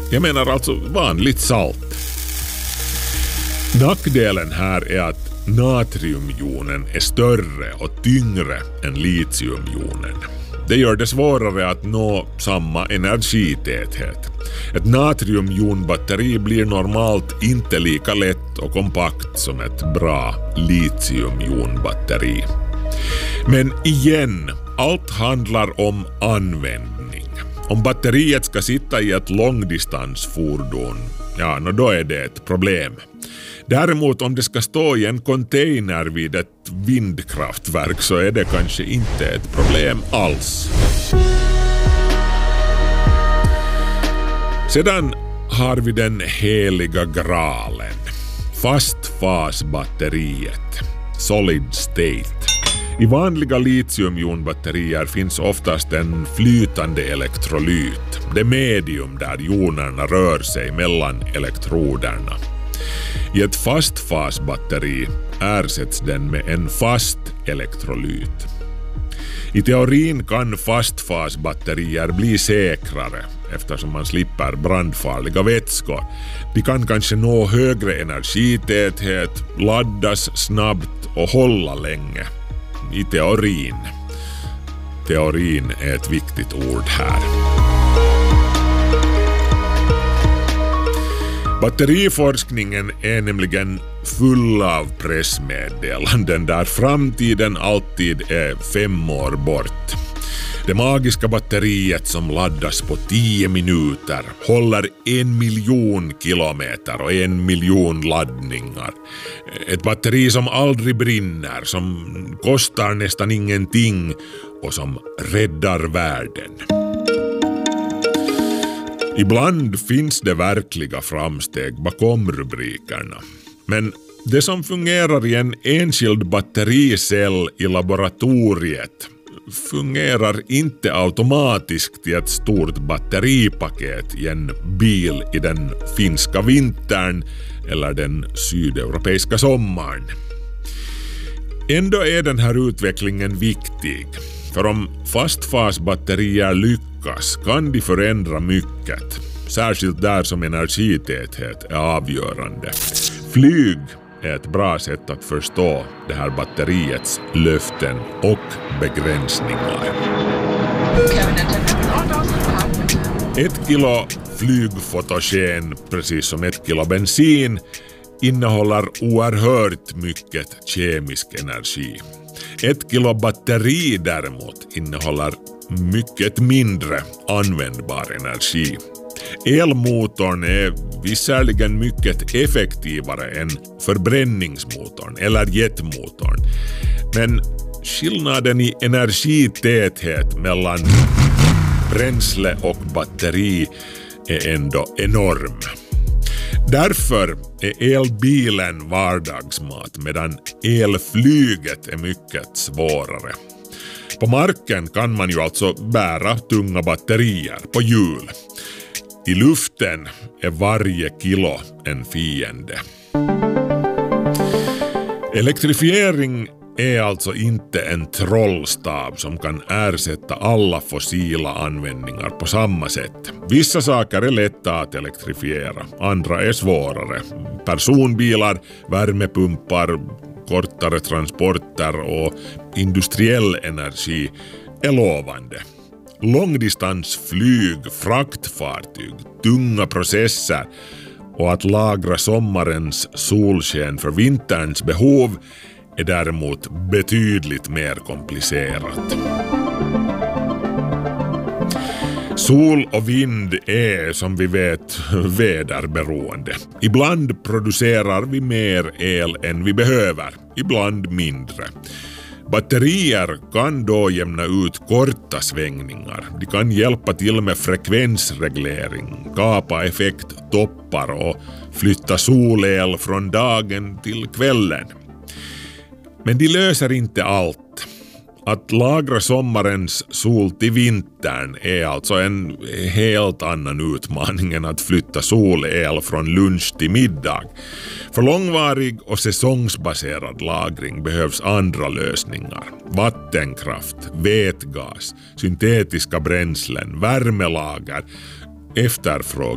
Jag menar alltså vanligt salt. Nackdelen här är att natriumjonen är större och tyngre än litiumjonen. Det gör det svårare att nå samma energitäthet. Ett natriumjonbatteri blir normalt inte lika lätt och kompakt som ett bra litiumjonbatteri. Men igen, allt handlar om användning. Om batteriet ska sitta i ett långdistansfordon, då är det ett problem. Däremot om det ska stå i en container vid ett vindkraftverk så är det kanske inte ett problem alls. Sedan har vi den heliga graalen. Fastfasbatteriet. Solid state. I vanliga litiumjonbatterier finns oftast en flytande elektrolyt. Det medium där jonerna rör sig mellan elektroderna. I ett fastfasbatteri ersätts den med en fast elektrolyt. I teorin kan fastfasbatterier bli säkrare eftersom man slipper brandfarliga vätskor. De kan kanske nå högre energitäthet, laddas snabbt och hålla länge. I teorin. Teorin är ett viktigt ord här. Batteriforskningen är nämligen full av pressmeddelanden där framtiden alltid är 5 år bort. Det magiska batteriet som laddas på 10 minuter håller 1 miljon kilometer och 1 miljon laddningar. Ett batteri som aldrig brinner, som kostar nästan ingenting och som räddar världen. Ibland finns det verkliga framsteg bakom rubrikerna. Men det som fungerar i en enskild battericell i laboratoriet fungerar inte automatiskt i ett stort batteripaket i en bil i den finska vintern eller den sydeuropeiska sommaren. Ändå är den här utvecklingen viktig. För om fastfasbatterier lyckas kan de förändra mycket. Särskilt där som energitäthet är avgörande. Flyg är ett bra sätt att förstå det här batteriets löften och begränsningar. 1 kilo flygfotogen, precis som 1 kilo bensin, innehåller oerhört mycket kemisk energi. 1 kilo batteri däremot innehåller mycket mindre användbar energi. Elmotorn är visserligen mycket effektivare än förbränningsmotorn eller jetmotorn. Men skillnaden i energitäthet mellan bränsle och batteri är ändå enorm. Därför är elbilen vardagsmat medan elflyget är mycket svårare. På marken kan man ju alltså bära tunga batterier på hjul. I luften är varje kilo en fiende. Elektrifiering är alltså inte en trollstav som kan ersätta alla fossila användningar på samma sätt. Vissa saker är lätta att elektrifiera, andra är svårare. Personbilar, värmepumpar, kortare transporter och industriell energi är lovande. Långdistansflyg, fraktfartyg, tunga processer och att lagra sommarens solsken för vinterns behov är däremot betydligt mer komplicerat. Sol och vind är, som vi vet, väderberoende. Ibland producerar vi mer el än vi behöver, ibland mindre. Batterier kan då jämna ut korta svängningar. De kan hjälpa till med frekvensreglering, kapa effekttoppar och flytta solel från dagen till kvällen. Men de löser inte allt. Att lagra sommarens sol till vintern är alltså en helt annan utmaning än att flytta solel från lunch till middag. För långvarig och säsongsbaserad lagring behövs andra lösningar. Vattenkraft, vätgas, syntetiska bränslen, värmelager. Efterfrågan